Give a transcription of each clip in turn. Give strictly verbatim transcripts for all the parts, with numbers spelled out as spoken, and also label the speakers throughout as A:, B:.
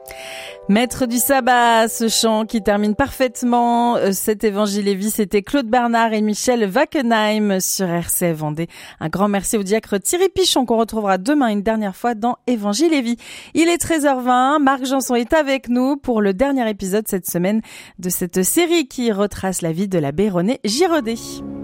A: Maître du sabbat, ce chant qui termine parfaitement euh, cet Évangile et vie, c'était Claude Bernard et Michel Wackenheim sur R C F Vendée. Un grand merci au diacre Thierry Pichon qu'on retrouvera demain une dernière fois dans Évangile et vie. Il est treize heures vingt, Marc Janson est avec nous pour le dernier épisode cette semaine de cette série qui retrace la vie de l'abbé René Giraudet.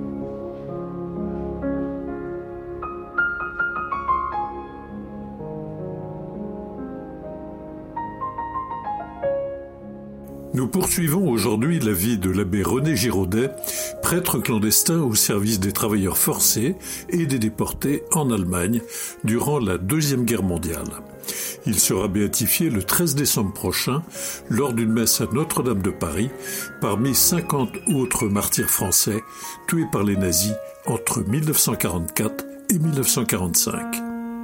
B: Nous poursuivons aujourd'hui la vie de l'abbé René Giraudet, prêtre clandestin au service des travailleurs forcés et des déportés en Allemagne durant la Deuxième Guerre mondiale. Il sera béatifié le treize décembre prochain lors d'une messe à Notre-Dame de Paris parmi cinquante autres martyrs français tués par les nazis entre mille neuf cent quarante-quatre et mille neuf cent quarante-cinq.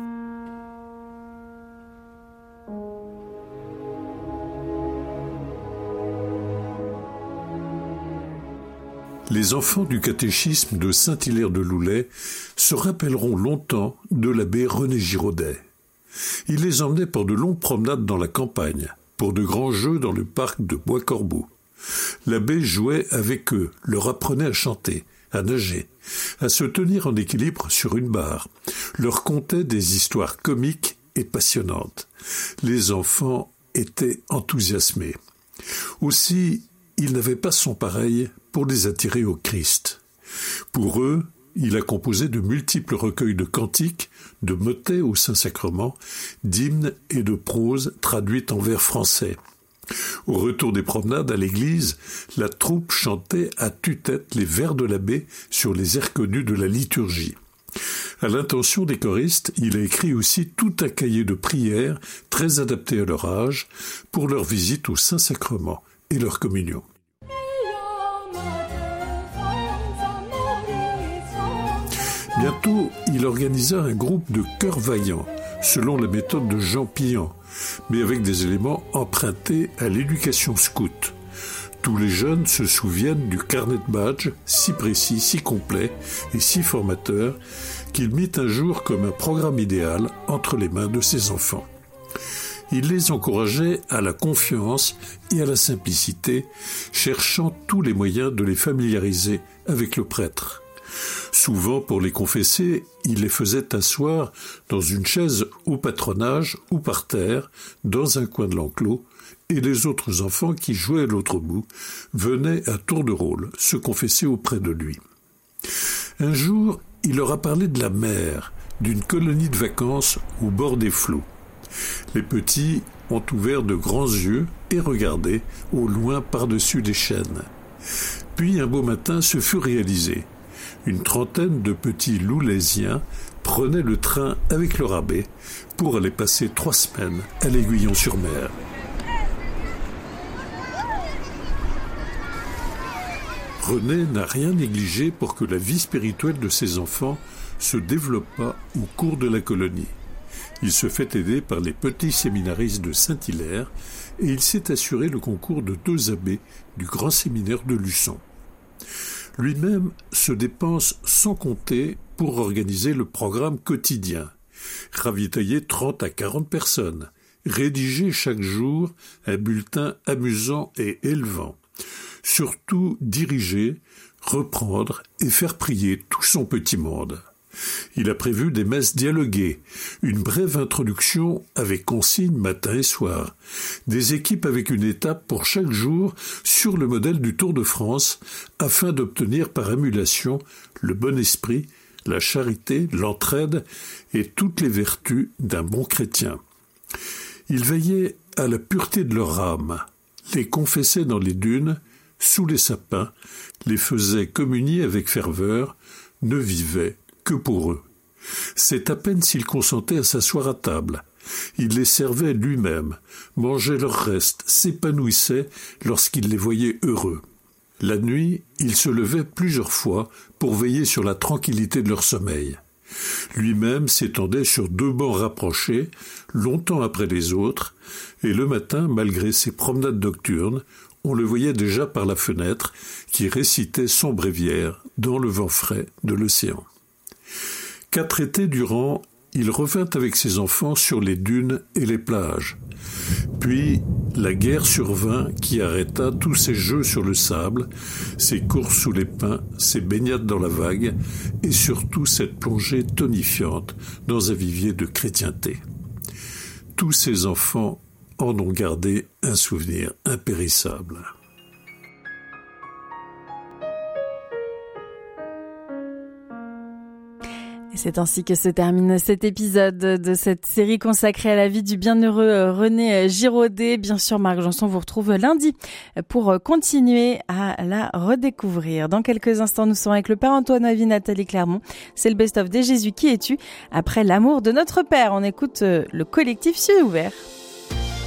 B: Les enfants du catéchisme de Saint-Hilaire-de-Loulay se rappelleront longtemps de l'abbé René Giraudet. Il les emmenait pour de longues promenades dans la campagne, pour de grands jeux dans le parc de Bois-Corbeau. L'abbé jouait avec eux, leur apprenait à chanter, à nager, à se tenir en équilibre sur une barre, leur contait des histoires comiques et passionnantes. Les enfants étaient enthousiasmés. Aussi, il n'avait pas son pareil pour les attirer au Christ. Pour eux, il a composé de multiples recueils de cantiques, de motets au Saint-Sacrement, d'hymnes et de prose traduites en vers français. Au retour des promenades à l'église, la troupe chantait à tue-tête les vers de l'abbé sur les airs connus de la liturgie. À l'intention des choristes, il a écrit aussi tout un cahier de prières très adapté à leur âge pour leur visite au Saint-Sacrement et leur communion. Bientôt, il organisa un groupe de chœurs vaillants, selon la méthode de Jean Pillan, mais avec des éléments empruntés à l'éducation scout. Tous les jeunes se souviennent du carnet de badge, si précis, si complet et si formateur, qu'il mit un jour comme un programme idéal entre les mains de ses enfants. Il les encourageait à la confiance et à la simplicité, cherchant tous les moyens de les familiariser avec le prêtre. Souvent, pour les confesser, il les faisait asseoir dans une chaise au patronage ou par terre, dans un coin de l'enclos, et les autres enfants qui jouaient à l'autre bout venaient à tour de rôle se confesser auprès de lui. Un jour, il leur a parlé de la mer, d'une colonie de vacances au bord des flots. Les petits ont ouvert de grands yeux et regardé au loin par-dessus les chênes. Puis un beau matin se fut réalisé. Une trentaine de petits loulésiens prenaient le train avec leur abbé pour aller passer trois semaines à l'Aiguillon-sur-Mer. René n'a rien négligé pour que la vie spirituelle de ses enfants se développât au cours de la colonie. Il se fait aider par les petits séminaristes de Saint-Hilaire et il s'est assuré le concours de deux abbés du grand séminaire de Luçon. Lui-même se dépense sans compter pour organiser le programme quotidien, ravitailler trente à quarante personnes, rédiger chaque jour un bulletin amusant et élevant, surtout diriger, reprendre et faire prier tout son petit monde. Il a prévu des messes dialoguées, une brève introduction avec consignes matin et soir, des équipes avec une étape pour chaque jour sur le modèle du Tour de France afin d'obtenir par émulation le bon esprit, la charité, l'entraide et toutes les vertus d'un bon chrétien. Il veillait à la pureté de leur âme, les confessait dans les dunes, sous les sapins, les faisait communier avec ferveur, ne vivait que pour eux. C'est à peine s'il consentait à s'asseoir à table. Il les servait lui-même, mangeait leurs restes, s'épanouissait lorsqu'il les voyait heureux. La nuit, il se levait plusieurs fois pour veiller sur la tranquillité de leur sommeil. Lui-même s'étendait sur deux bancs rapprochés, longtemps après les autres, et le matin, malgré ses promenades nocturnes, on le voyait déjà par la fenêtre qui récitait son bréviaire dans le vent frais de l'océan. Quatre étés durant, il revint avec ses enfants sur les dunes et les plages. Puis, la guerre survint qui arrêta tous ses jeux sur le sable, ses courses sous les pins, ses baignades dans la vague et surtout cette plongée tonifiante dans un vivier de chrétienté. Tous ses enfants en ont gardé un souvenir impérissable.
A: Et c'est ainsi que se termine cet épisode de cette série consacrée à la vie du bienheureux René Giraudet. Bien sûr, Marc Janson vous retrouve lundi pour continuer à la redécouvrir. Dans quelques instants, nous serons avec le Père Antoine Avis, Nathalie Clermont. C'est le best-of des Jésus qui es-tu. Après l'amour de notre Père, on écoute le collectif Cieux ouverts.